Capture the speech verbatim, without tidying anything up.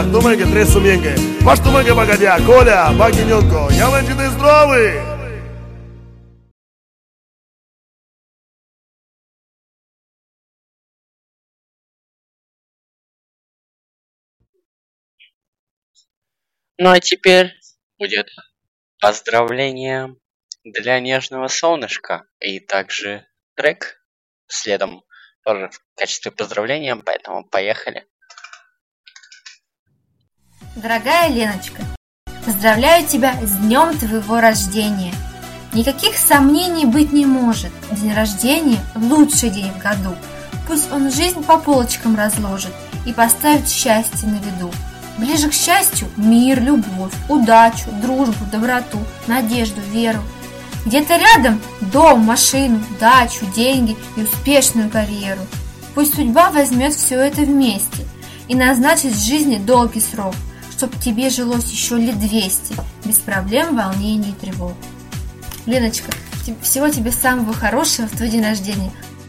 Думайте, три сум'єнки. Ваш туманки погодя, Коля, Багіньонко, я венчити здоровий! Ну а теперь будет поздравление для нежного солнышка и также трек следом тоже в качестве поздравления, поэтому поехали. Дорогая Леночка, поздравляю тебя с днем твоего рождения. Никаких сомнений быть не может. День рождения – лучший день в году. Пусть он жизнь по полочкам разложит и поставит счастье на виду. Ближе к счастью – мир, любовь, удачу, дружбу, доброту, надежду, веру. Где-то рядом – дом, машину, дачу, деньги и успешную карьеру. Пусть судьба возьмет все это вместе и назначит в жизни долгий срок, чтоб тебе жилось еще лет двести, без проблем, волнений и тревог. Леночка, всего тебе самого хорошего в твой день рождения.